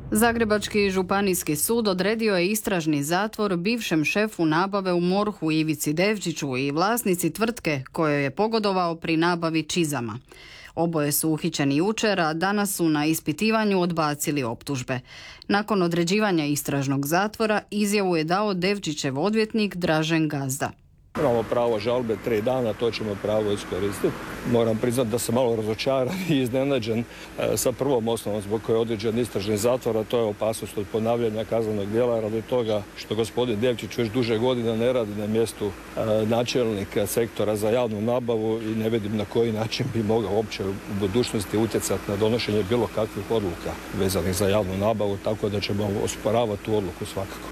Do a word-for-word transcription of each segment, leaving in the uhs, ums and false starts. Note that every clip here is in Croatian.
Zagrebački županijski sud odredio je istražni zatvor bivšem šefu nabave u MORH-u Ivici Devčiću i vlasnici tvrtke kojoj je pogodovao pri nabavi čizama. Oboje su uhićeni jučer, a danas su na ispitivanju odbacili optužbe. Nakon određivanja istražnog zatvora izjavu je dao Devčićev odvjetnik Dražen Gazda. Imamo pravo žalbe tri dana, to ćemo pravo iskoristiti. Moram priznati da sam malo razočaran i iznenađen sa prvom osnovom zbog koje je određen istražni zatvor, a to je opasnost od ponavljanja kaznenog djela radi toga što gospodin Devčić već duže godina ne radi na mjestu načelnika sektora za javnu nabavu i ne vidim na koji način bi mogao uopće u budućnosti utjecati na donošenje bilo kakvih odluka vezanih za javnu nabavu, tako da ćemo osporavati tu odluku svakako.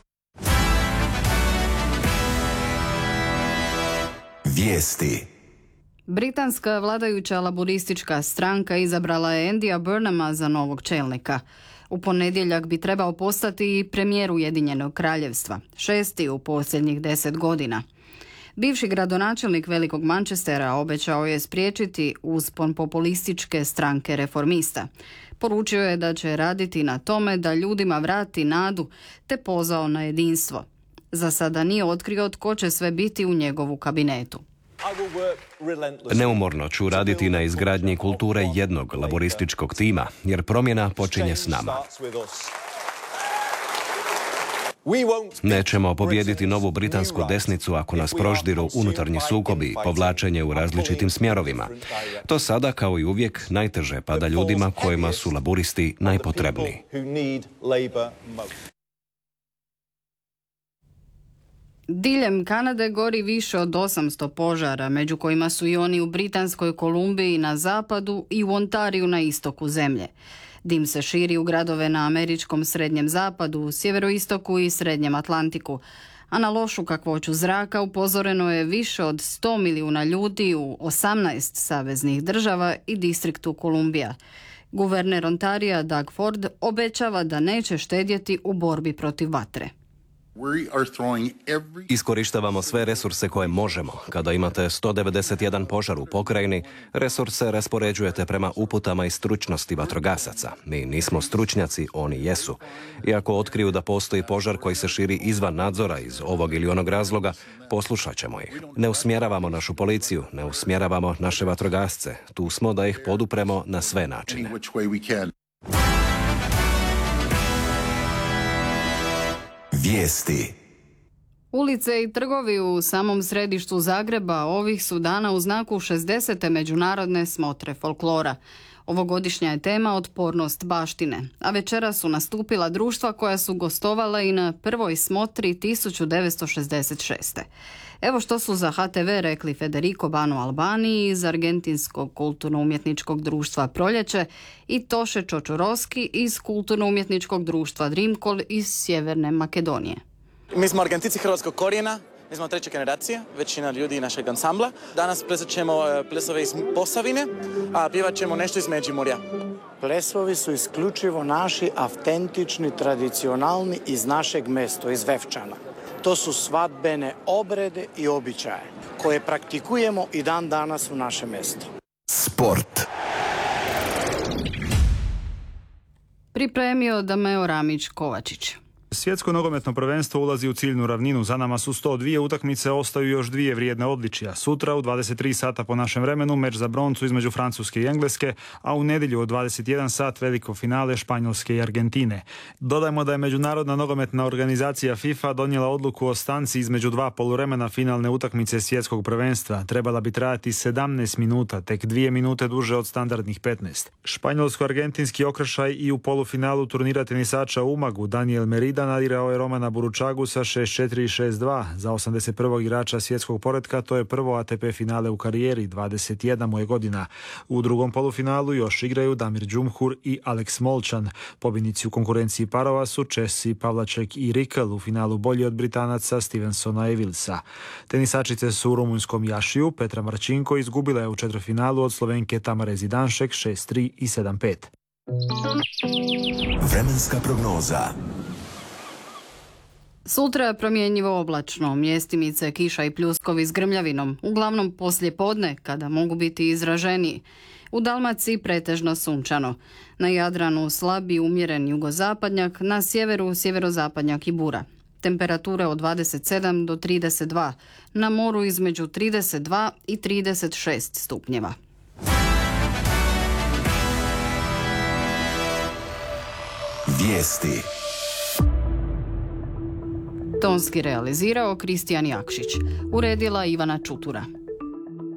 Vijesti. Britanska vladajuća laburistička stranka izabrala je Andyja Burnhama za novog čelnika. U ponedjeljak bi trebao postati i premijer Ujedinjenog kraljevstva, šesti u posljednjih deset godina. Bivši gradonačelnik Velikog Manchestera obećao je spriječiti uspon populističke stranke reformista. Poručio je da će raditi na tome da ljudima vrati nadu, te pozvao na jedinstvo. Za sada nije otkrio tko će sve biti u njegovu kabinetu. Neumorno ću raditi na izgradnji kulture jednog laborističkog tima, jer promjena počinje s nama. Nećemo pobijediti novu britansku desnicu ako nas proždiru unutarnji sukobi i povlačenje u različitim smjerovima. To sada, kao i uvijek, najteže pada ljudima kojima su laburisti najpotrebniji. Diljem Kanade gori više od osamsto požara, među kojima su i oni u Britanskoj Kolumbiji na zapadu i u Ontariju na istoku zemlje. Dim se širi u gradove na američkom srednjem zapadu, sjeveroistoku i srednjem Atlantiku, a na lošu kakvoću zraka upozoreno je više od sto milijuna ljudi u osamnaest saveznih država i distriktu Kolumbija. Guverner Ontarija Doug Ford obećava da neće štedjeti u borbi protiv vatre. Iskorištavamo sve resurse koje možemo. Kada imate sto devedeset jedan požar u pokrajini, resurse raspoređujete prema uputama i stručnosti vatrogasaca. Mi nismo stručnjaci, oni jesu. Iako otkriju da postoji požar koji se širi izvan nadzora iz ovog ili onog razloga, poslušat ćemo ih. Ne usmjeravamo našu policiju, ne usmjeravamo naše vatrogasce. Tu smo da ih podupremo na sve načine. Vijesti. Ulice i trgovi u samom središtu Zagreba ovih su dana u znaku šezdesete međunarodne smotre folklora. Ovogodišnja je tema otpornost baštine, a večera su nastupila društva koja su gostovala i na prvoj smotri tisuću devetsto šezdeset šeste. Evo što su za H T V rekli Federico Bano Albani iz Argentinskog kulturno-umjetničkog društva Proljeće i Toše Čočoroski iz kulturno-umjetničkog društva Dreamcall iz Sjeverne Makedonije. Mi smo Argentinci hrvatskog korijena, mi smo treća generacija, većina ljudi našeg ansambla. Danas plesat ćemo plesove iz Posavine, a pjevat ćemo nešto iz Međimurja. Plesovi su isključivo naši, autentični, tradicionalni iz našeg mesta, iz Vevčana. To su svadbene obrede i običaje koje praktikujemo i dan danas u našem mjestu. Sport. Pripremio Dameo Ramić Kovačić. Svjetsko nogometno prvenstvo ulazi u ciljnu ravninu. Za nama su sto dvije utakmice, ostaju još dvije vrijedne odličija. Sutra u dvadeset tri sata po našem vremenu meč za broncu između Francuske i Engleske, a u nedjelju u dvadeset jedan sat veliko finale Španjolske i Argentine. Dodajmo da je Međunarodna nogometna organizacija FIFA donijela odluku o stanci između dva poluvremena finalne utakmice svjetskog prvenstva. Trebala bi trajati sedamnaest minuta, tek dvije minute duže od standardnih petnaest. Španjolsko-argentinski okršaj i u polufinalu turnira tenisača u Umagu Daniel Merida nadirao je Romana Buručagu sa šest četiri i šest dva. Za osamdeset prvog igrača svjetskog poretka to je prvo A T P finale u karijeri, dvadeset jedna mu je godina. U drugom polufinalu još igraju Damir Džumhur i Alex Molčan. Pobjednici u konkurenciji parova su Česi Pavlaček i Rikel, u finalu bolji od Britanaca Stevensona i Vilsa. Tenisačice su u rumunjskom Jašiju. Petra Marčinko izgubila je u četvrtfinalu od Slovenke Tamare Zidanšek šest tri i sedam pet. Vremenska prognoza. Sutra je promjenjivo oblačno, mjestimice, kiša i pljuskovi s grmljavinom, uglavnom poslije podne kada mogu biti izraženiji. U Dalmaciji pretežno sunčano. Na Jadranu slabi umjeren jugozapadnjak, na sjeveru sjeverozapadnjak i bura. Temperature od dvadeset sedam do trideset dva, na moru između trideset dva i trideset šest stupnjeva. Vijesti. Tonski realizirao Kristijan Jakšić. Uredila Ivana Čutura.